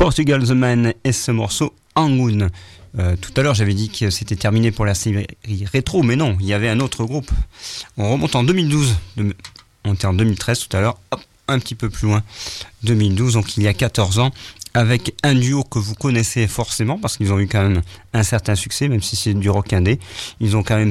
Portugal The Man et ce morceau Angoon. Tout à l'heure j'avais dit que c'était terminé pour la série rétro, mais non, il y avait un autre groupe. On remonte en 2012, on était en 2013 tout à l'heure, hop, un petit peu plus loin, 2012, donc il y a 14 ans, avec un duo que vous connaissez forcément, parce qu'ils ont eu quand même un certain succès, même si c'est du rock indé. Ils ont quand même